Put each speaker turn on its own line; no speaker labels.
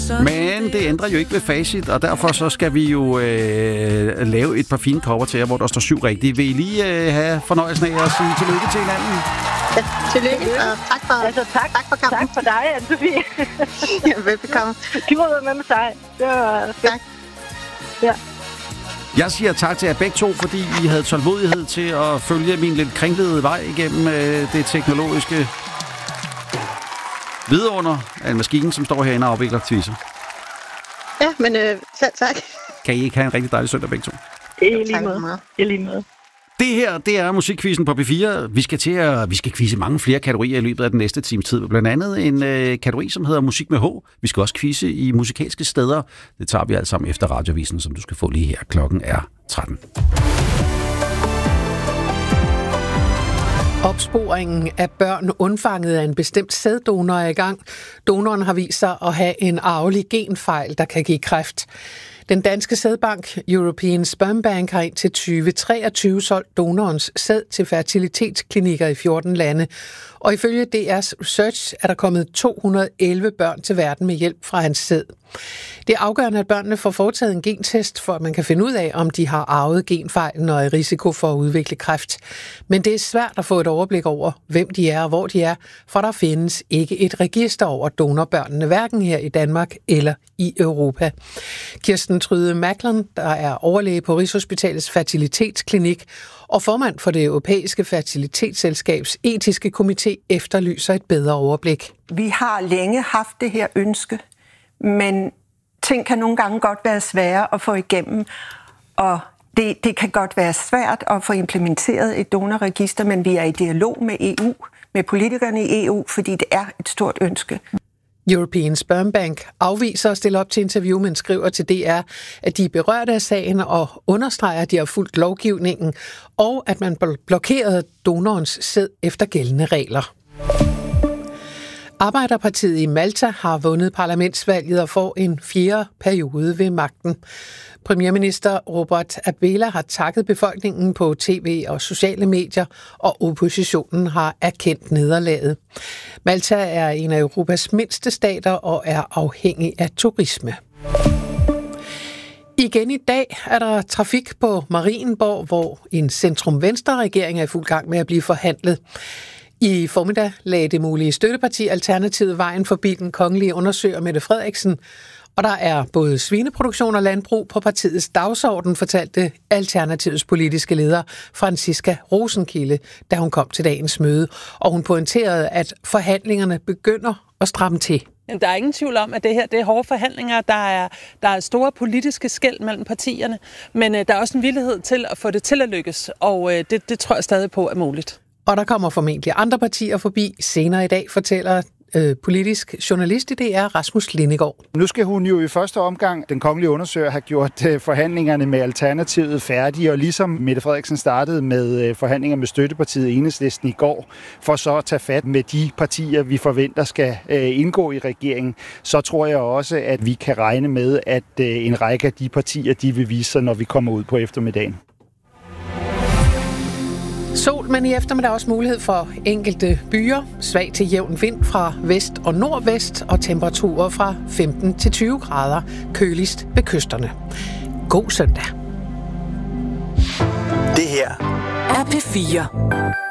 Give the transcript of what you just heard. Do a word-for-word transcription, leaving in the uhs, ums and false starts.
Men det ændrer jo ikke ved facit, og derfor så skal vi jo øh, lave et par fine cover til jer, hvor der står syv rigtige. Vil I lige øh, have fornøjelsen af at sige tillykke til hinanden?
Ja, tillykke, og tak for,
altså, tak,
tak for kampen.
Tak for dig, Anne-Sophie.
Ja, velbekomme.
Du var med med sig. Det var fedt.
Tak.
Ja.
Jeg siger tak til jer begge to, fordi I havde tålmodighed til at følge min lidt kringlede vej igennem øh, det teknologiske vidunder af en maskine, som står herinde og afvikler quizzer.
Ja, men øh, selv tak.
Kan I ikke have en rigtig dejlig søndag begge to?
I lige måde. I lige måde.
Det her, det er musikquizzen på P fire. Vi skal til at vi skal quizze mange flere kategorier i løbet af den næste times tid. Blandt andet en øh, kategori, som hedder Musik med H. Vi skal også quizze i musikalske steder. Det tager vi alt sammen efter Radioavisen, som du skal få lige her. Klokken er tretten.
Opsporingen af børn undfanget af en bestemt sæddonor er i gang. Donoren har vist sig at have en arvelig genfejl, der kan give kræft. Den danske sædbank European Sperm Bank har indtil tyve treogtyve solgt donorens sæd til fertilitetsklinikker i fjorten lande. Og ifølge D R's research er der kommet to hundrede og elleve børn til verden med hjælp fra hans sæd. Det er afgørende, at børnene får foretaget en gentest, for at man kan finde ud af, om de har arvet genfejlen og er i risiko for at udvikle kræft. Men det er svært at få et overblik over, hvem de er og hvor de er, for der findes ikke et register over donorbørnene, hverken her i Danmark eller i Europa. Kirsten Tryde Macklin, der er overlæge på Rigshospitalets fertilitetsklinik og formand for det europæiske fertilitetsselskabs etiske komité, efterlyser et bedre overblik.
Vi har længe haft det her ønske, men ting kan nogle gange godt være svære at få igennem, og det, det kan godt være svært at få implementeret et donorregister, men vi er i dialog med E U, med politikerne i E U, fordi det er et stort ønske.
European Sperm Bank afviser at stille op til interview, men skriver til D R, at de er berørte af sagen og understreger, at de har fulgt lovgivningen, og at man blokerede donorens sæd efter gældende regler. Arbejderpartiet i Malta har vundet parlamentsvalget og får en fjerde periode ved magten. Premierminister Robert Abela har takket befolkningen på tv og sociale medier, og oppositionen har erkendt nederlaget. Malta er en af Europas mindste stater og er afhængig af turisme. Igen i dag er der trafik på Marienborg, hvor en centrum-venstre-regering er i fuld gang med at blive forhandlet. I formiddag lagde det mulige støtteparti Alternativet vejen forbi den kongelige undersøger Mette Frederiksen, og der er både svineproduktion og landbrug på partiets dagsorden, fortalte Alternativets politiske leder Franziska Rosenkilde, da hun kom til dagens møde, og hun pointerede, at forhandlingerne begynder at stramme til.
Der er ingen tvivl om, at det her det er hårde forhandlinger. Der er, der er store politiske skel mellem partierne, men øh, der er også en villighed til at få det til at lykkes, og øh, det, det tror jeg stadig på er muligt.
Og der kommer formentlig andre partier forbi senere i dag, fortæller øh, politisk journalist i D R Rasmus Lindegaard.
Nu skal hun jo i første omgang, den kongelige undersøger, have gjort øh, forhandlingerne med Alternativet færdige, og ligesom Mette Frederiksen startede med øh, forhandlinger med støttepartiet Enhedslisten i går, for så at tage fat med de partier, vi forventer skal øh, indgå i regeringen, så tror jeg også, at vi kan regne med, at øh, en række af de partier, de vil vise sig, når vi kommer ud på eftermiddagen.
Sol, men i eftermiddag også mulighed for enkelte byer. Svag til jævn vind fra vest og nordvest og temperaturer fra femten til tyve grader. Køligst ved kysterne. God søndag.
Det her er P fire.